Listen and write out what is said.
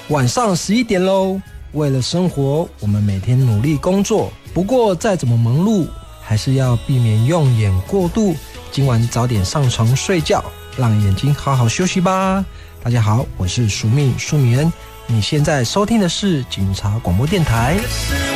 晚上11点喽。为了生活，我们每天努力工作，不过再怎么忙碌，还是要避免用眼过度。今晚早点上床睡觉，让眼睛好好休息吧。大家好，我是舒米恩。你现在收听的是警察广播电台。